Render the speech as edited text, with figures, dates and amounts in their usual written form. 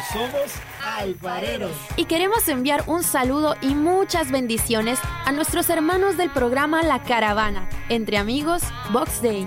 Somos alfareros. Y queremos enviar un saludo y muchas bendiciones a nuestros hermanos del programa La Caravana, Entre Amigos, Box Day.